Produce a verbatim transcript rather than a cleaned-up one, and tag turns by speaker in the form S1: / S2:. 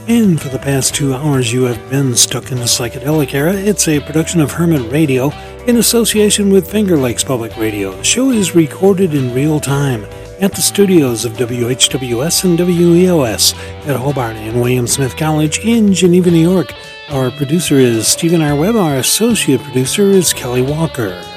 S1: And for the past two hours, you have been stuck in the psychedelic era. It's a production of Hermit Radio in association with Finger Lakes Public Radio. The show is recorded in real time at the studios of W H W S and W E O S at Hobart and William Smith College in Geneva, New York. Our producer is Stephen R. Webb. Our associate producer is Kelly Walker.